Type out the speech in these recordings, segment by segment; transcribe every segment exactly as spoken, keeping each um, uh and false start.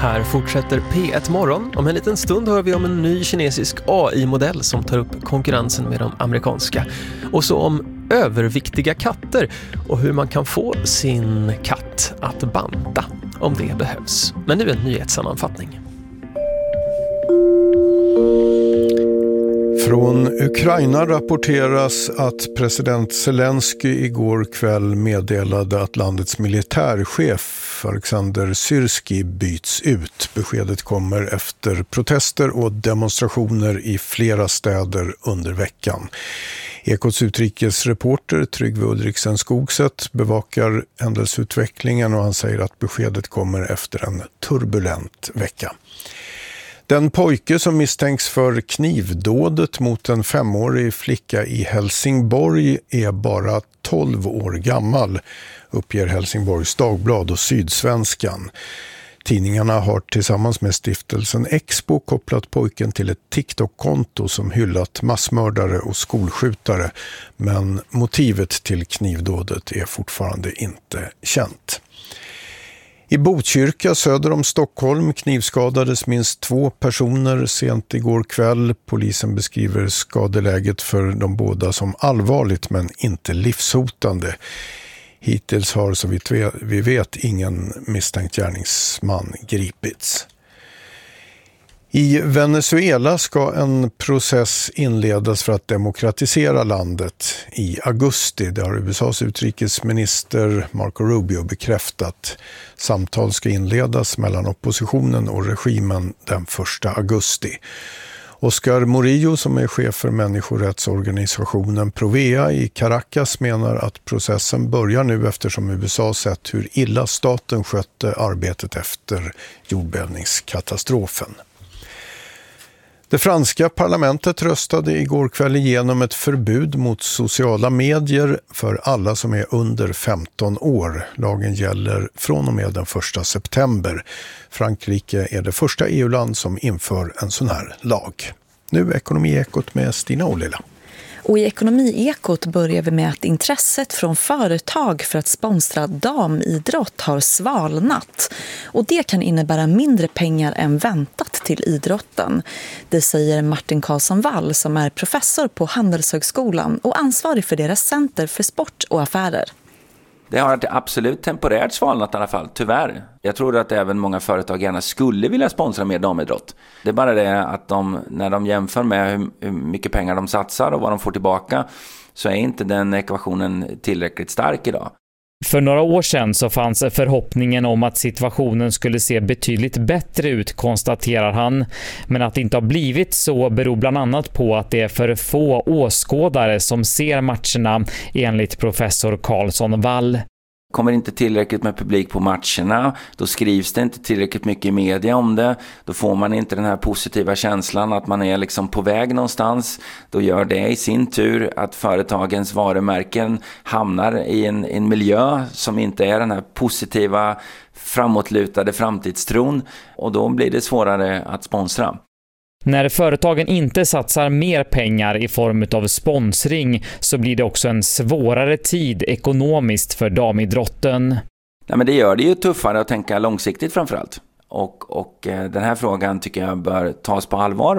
Här fortsätter P ett morgon. Om en liten stund hör vi om en ny kinesisk A I-modell som tar upp konkurrensen med de amerikanska. Och så om överviktiga katter och hur man kan få sin katt att banta om det behövs. Men nu en nyhetssammanfattning. Från Ukraina rapporteras att president Zelensky igår kväll meddelade att landets militärchef Alexander Syrskij byts ut. Beskedet kommer efter protester och demonstrationer i flera städer under veckan. Ekots utrikesreporter Tryggve Ulriksen Skogset bevakar händelseutvecklingen och han säger att beskedet kommer efter en turbulent vecka. Den pojke som misstänks för knivdådet mot en femårig flicka i Helsingborg är bara tolv år gammal, uppger Helsingborgs Dagblad och Sydsvenskan. Tidningarna har tillsammans med stiftelsen Expo kopplat pojken till ett TikTok-konto som hyllat massmördare och skolskjutare, men motivet till knivdådet är fortfarande inte känt. I Botkyrka söder om Stockholm knivskadades minst två personer sent igår kväll. Polisen beskriver skadeläget för de båda som allvarligt men inte livshotande. Hittills har så vitt vi vet ingen misstänkt gärningsman gripits. I Venezuela ska en process inledas för att demokratisera landet i augusti. Det har U S A:s utrikesminister Marco Rubio bekräftat. Samtal ska inledas mellan oppositionen och regimen den första augusti. Oscar Murillo, som är chef för människorättsorganisationen Provea i Caracas, menar att processen börjar nu eftersom U S A sett hur illa staten skötte arbetet efter jordbävningskatastrofen. Det franska parlamentet röstade igår kväll igenom ett förbud mot sociala medier för alla som är under femton år. Lagen gäller från och med den första september. Frankrike är det första E U-land som inför en sån här lag. Nu Ekonomiekot med Stina Olila. Och i Ekonomiekot börjar vi med att intresset från företag för att sponsra damidrott har svalnat. Och det kan innebära mindre pengar än väntat till idrotten. Det säger Martin Karlsson Wall som är professor på Handelshögskolan och ansvarig för deras center för sport och affärer. Det har absolut temporärt svalnat i alla fall, tyvärr. Jag tror att även många företag gärna skulle vilja sponsra mer damidrott. Det är bara det att de, när de jämför med hur, hur mycket pengar de satsar och vad de får tillbaka, så är inte den ekvationen tillräckligt stark idag. För några år sedan så fanns förhoppningen om att situationen skulle se betydligt bättre ut, konstaterar han. Men att det inte har blivit så beror bland annat på att det är för få åskådare som ser matcherna, enligt professor Karlsson Wall. Kommer inte tillräckligt med publik på matcherna, då skrivs det inte tillräckligt mycket i media om det, då får man inte den här positiva känslan att man är liksom på väg någonstans. Då gör det i sin tur att företagens varumärken hamnar i en, en miljö som inte är den här positiva, framåtlutade framtidstron, och då blir det svårare att sponsra. När företagen inte satsar mer pengar i form av sponsring så blir det också en svårare tid ekonomiskt för damidrotten. Nej, men det gör det ju tuffare att tänka långsiktigt framförallt. Och, och den här frågan tycker jag bör tas på allvar.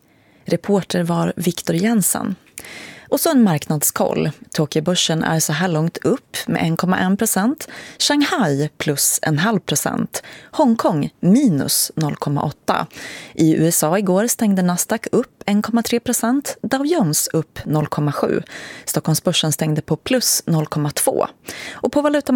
Reporter var Viktor Jensen. Och så en marknadskoll. Tokyobörsen är så här långt upp med en komma en procent. Shanghai plus en halv procent. Hongkong minus noll komma åtta. I U S A igår stängde Nasdaq upp en komma tre procent. Dow Jones upp noll komma sju. Stockholmsbörsen stängde på plus noll komma två. Och på valuta